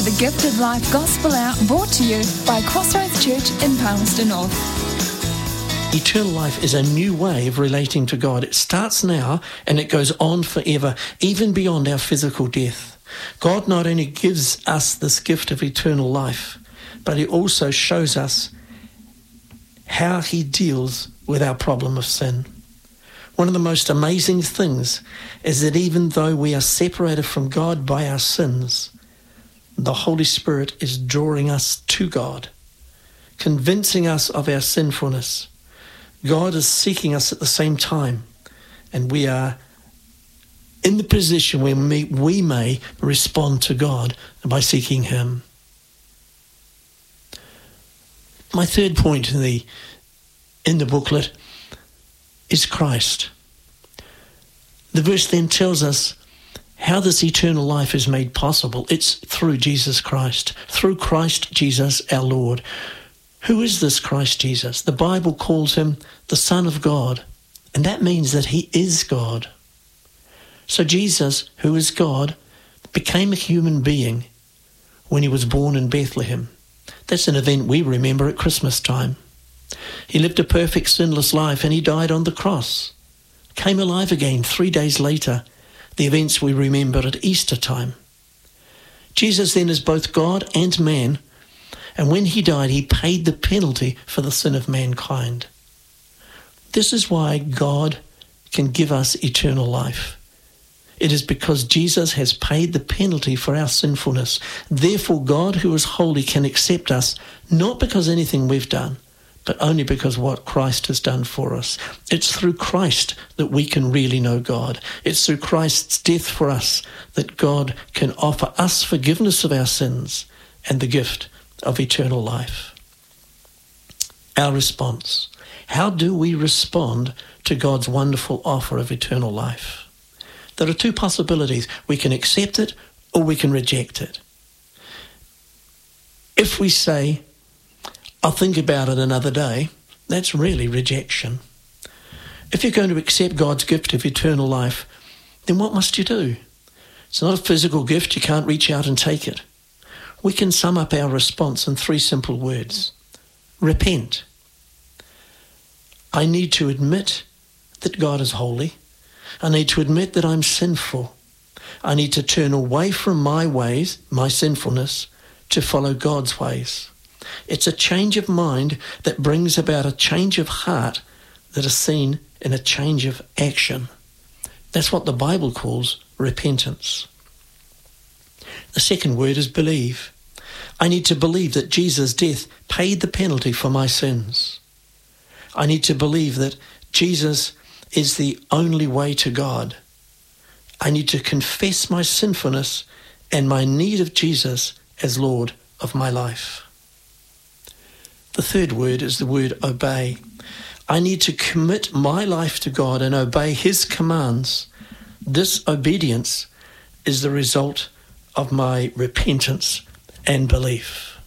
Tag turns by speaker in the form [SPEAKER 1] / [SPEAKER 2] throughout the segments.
[SPEAKER 1] the Gift of Life Gospel Hour, brought to you by Crossroads Church in Palmerston North.
[SPEAKER 2] Eternal life is a new way of relating to God. It starts now and it goes on forever, even beyond our physical death. God not only gives us this gift of eternal life, but He also shows us how He deals with our problem of sin. One of the most amazing things is that even though we are separated from God by our sins, the Holy Spirit is drawing us to God, convincing us of our sinfulness. God is seeking us at the same time, and we are in the position where we may respond to God by seeking Him. My third point in the booklet is Christ. The verse then tells us how this eternal life is made possible. It's through Jesus Christ, through Christ Jesus our Lord. Who is this Christ Jesus? The Bible calls Him the Son of God, and that means that He is God. So Jesus, who is God, became a human being when He was born in Bethlehem. That's an event we remember at Christmas time. He lived a perfect, sinless life, and He died on the cross, came alive again 3 days later, the events we remember at Easter time. Jesus then is both God and man, and when He died, He paid the penalty for the sin of mankind. This is why God can give us eternal life. It is because Jesus has paid the penalty for our sinfulness. Therefore, God, who is holy, can accept us, not because anything we've done, but only because what Christ has done for us. It's through Christ that we can really know God. It's through Christ's death for us that God can offer us forgiveness of our sins and the gift of eternal life. Our response. How do we respond to God's wonderful offer of eternal life? There are two possibilities. We can accept it or we can reject it. If we say, I'll think about it another day, that's really rejection. If you're going to accept God's gift of eternal life, then what must you do? It's not a physical gift. You can't reach out and take it. We can sum up our response in 3 simple words. Repent. I need to admit that God is holy. I need to admit that I'm sinful. I need to turn away from my ways, my sinfulness, to follow God's ways. It's a change of mind that brings about a change of heart that is seen in a change of action. That's what the Bible calls repentance. The second word is believe. I need to believe that Jesus' death paid the penalty for my sins. I need to believe that Jesus is the only way to God. I need to confess my sinfulness and my need of Jesus as Lord of my life. The third word is the word obey. I need to commit my life to God and obey His commands. This obedience is the result of my repentance and belief.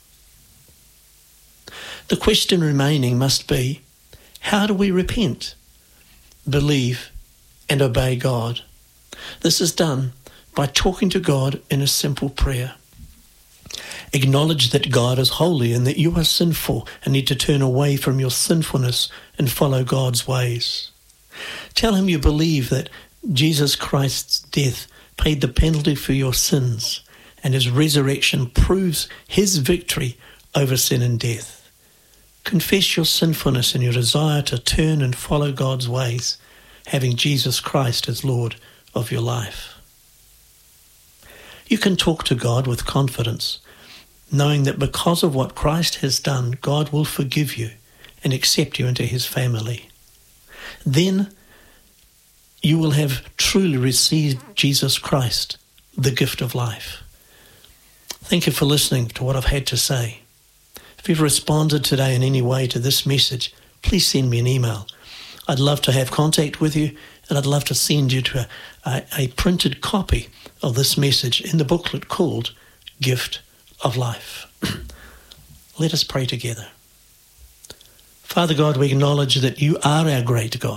[SPEAKER 2] The question remaining must be, how do we repent, believe, and obey God? This is done by talking to God in a simple prayer. Acknowledge that God is holy and that you are sinful and need to turn away from your sinfulness and follow God's ways. Tell Him you believe that Jesus Christ's death paid the penalty for your sins and His resurrection proves His victory over sin and death. Confess your sinfulness and your desire to turn and follow God's ways, having Jesus Christ as Lord of your life. You can talk to God with confidence, knowing that because of what Christ has done, God will forgive you and accept you into His family. Then you will have truly received Jesus Christ, the gift of life. Thank you for listening to what I've had to say. If you've responded today in any way to this message, please send me an email. I'd love to have contact with you, and I'd love to send you to a printed copy of this message in the booklet called Gift of Life. Let us pray together. Father God, we acknowledge that you are our great God.